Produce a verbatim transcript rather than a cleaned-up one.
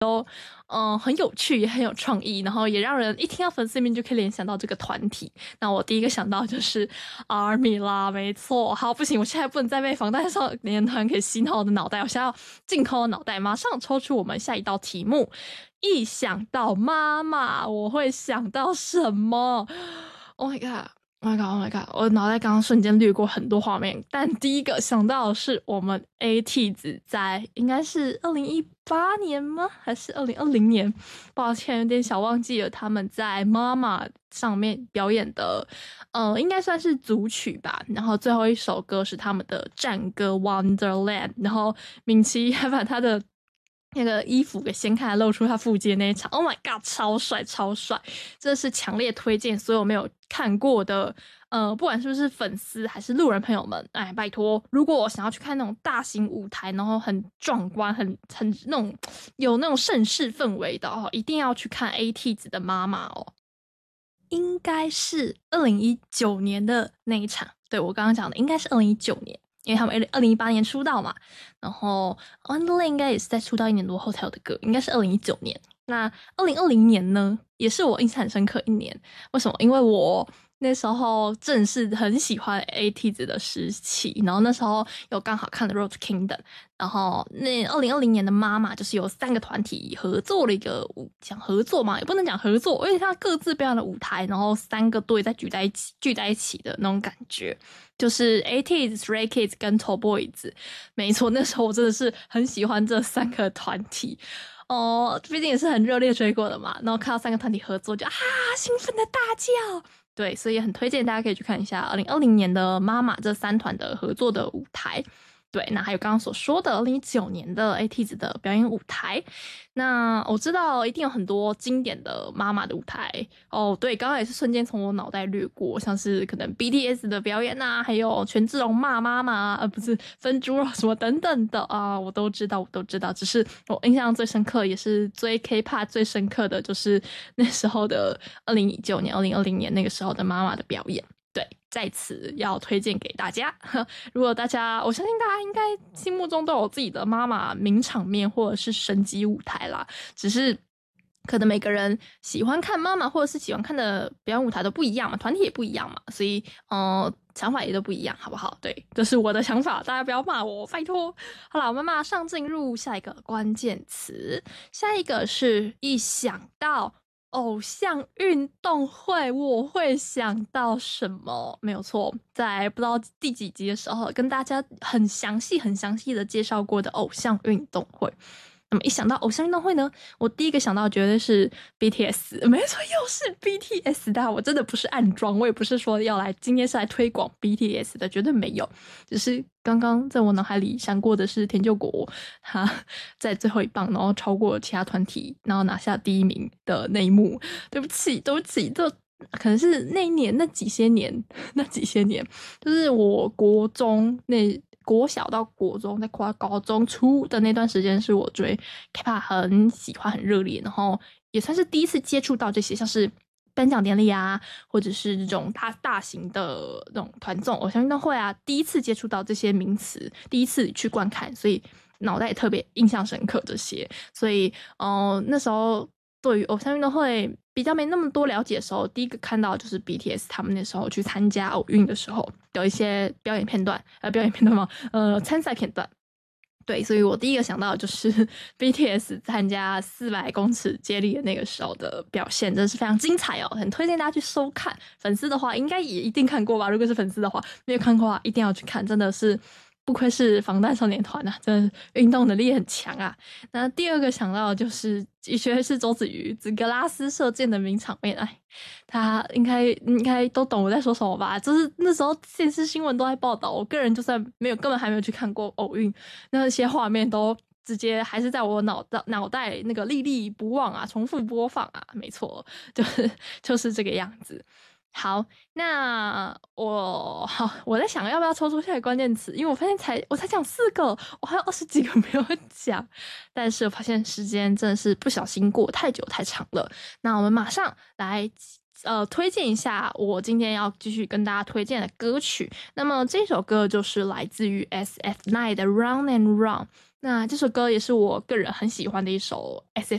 嗯、呃，很有趣，也很有创意，然后也让人一听到粉丝名就可以联想到这个团体。那我第一个想到就是 ARMY 啦，没错。好，不行，我现在不能再被防弹少年团给洗脑我的脑袋，我现在要净空的脑袋，马上抽出我们下一道题目。一想到妈妈，我会想到什么 ？Oh my god！Oh my god! Oh my god! 我脑袋刚刚瞬间掠过很多画面，但第一个想到的是我们 A T 子在应该是二零一八年吗？还是二零二零年？抱歉，有点小忘记了。他们在妈妈上面表演的，呃，应该算是组曲吧。然后最后一首歌是他们的战歌 Wonderland， 然后敏琪还把他的那个衣服给掀开来露出他腹肌的那一场 ，Oh my god， 超帅超帅！这是强烈推荐所有没有看过的，呃，不管是不是粉丝还是路人朋友们，哎，拜托，如果我想要去看那种大型舞台，然后很壮观、很很那种有那种盛世氛围的哦，一定要去看 A T 子的妈妈哦。应该是二零一九年的那一场，对，我刚刚讲的应该是二零一九年。因为他们二零一八年出道嘛，然后 Wonderland 应该也是在出道一年多后才有的歌，应该是二零一九年。那二零二零年呢，也是我印象很深刻一年。为什么？因为我那时候正是很喜欢 A T 子的时期，然后那时候有刚好看了 Road to Kingdom， 然后那二零二零年的妈妈就是有三个团体合作了一个舞，讲合作嘛，也不能讲合作，因为它各自表演的舞台，然后三个队再聚在一起，聚在一起的那种感觉。就是 A T 子、Stray Kids 跟 TOYBOYS， 没错，那时候我真的是很喜欢这三个团体哦，毕竟也是很热烈追过的嘛。然后看到三个团体合作，就啊，兴奋的大叫。对，所以也很推荐大家可以去看一下二零二零年的妈妈这三团的合作的舞台。对，那还有刚刚所说的二零一九年的 A T 子的表演舞台。那我知道一定有很多经典的妈妈的舞台哦。对，刚刚也是瞬间从我脑袋掠过，像是可能 B T S 的表演啊，还有权志龙骂妈妈，呃，不是分猪肉什么等等的啊，我都知道，我都知道。只是我印象最深刻，也是追 K-pop 最深刻的就是那时候的二零一九年、二零二零年那个时候的妈妈的表演。对，在此要推荐给大家。如果大家，我相信大家应该心目中都有自己的妈妈名场面或者是神级舞台啦，只是可能每个人喜欢看妈妈或者是喜欢看的表演舞台都不一样嘛，团体也不一样嘛，所以呃想法也都不一样，好不好？对，这是我的想法，大家不要骂我，拜托。好啦，我们马上进入下一个关键词，下一个是一想到偶像运动会，我会想到什么？没有错，在不知道第几集的时候，跟大家很详细、很详细的介绍过的偶像运动会。那么一想到偶像运动会呢，我第一个想到绝对是 B T S， 没错，又是 B T S 的。我真的不是暗装，我也不是说要来今天是来推广 B T S 的，绝对没有。只是刚刚在我脑海里闪过的是田柾国，他在最后一棒，然后超过其他团体，然后拿下第一名的那一幕。对不起，对不起，这可能是那一年那几些年，那几些年，就是我国中那。国小到国中，在跨高中初的那段时间，是我追 K-pop 很喜欢、很热烈，然后也算是第一次接触到这些，像是颁奖典礼啊，或者是这种大大型的那种团综、偶像运动会啊，第一次接触到这些名词，第一次去观看，所以脑袋也特别印象深刻这些。所以，呃，那时候对于偶像运动会比较没那么多了解的时候，第一个看到就是 B T S 他们那时候去参加奥运的时候，有一些表演片段，呃，表演片段吗？呃，参赛片段。对，所以我第一个想到的就是 B T S 参加四百公尺接力的那个时候的表现，真的是非常精彩哦，很推荐大家去收看。粉丝的话，应该也一定看过吧？如果是粉丝的话，没有看过的话，一定要去看，真的是。不愧是防弹少年团啊，真的运动能力很强啊。那第二个想到的就是的确是周子瑜紫格拉斯射箭的名场面，哎，他应该应该都懂我在说什么吧？就是那时候电视新闻都在报道，我个人就算没有根本还没有去看过偶运，那些画面都直接还是在我脑袋脑袋那个历历不忘啊，重复播放啊，没错，就是就是这个样子。好，那我好，我在想要不要抽出下一个关键词，因为我发现才我才讲四个，我还有二十几个没有讲，但是我发现时间真的是不小心过太久太长了。那我们马上来呃推荐一下我今天要继续跟大家推荐的歌曲。那么这首歌就是来自于 S F 九 的 Run and Run。 那这首歌也是我个人很喜欢的一首 S